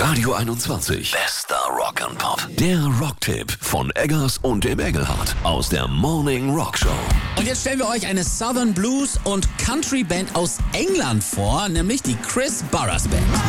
Radio 21. Bester Rock and Pop. Der Rocktipp von Eggers und dem Engelhardt aus der Morning Rock Show. Und jetzt stellen wir euch eine Southern Blues und Country Band aus England vor, nämlich die Chris Burrers Band.